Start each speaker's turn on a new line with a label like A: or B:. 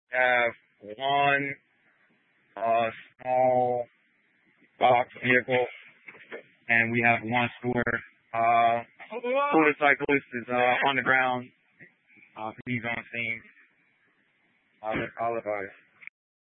A: have one small box vehicle, and we have one scooter. Motorcyclist is on the ground. He's on scene. I'll advise.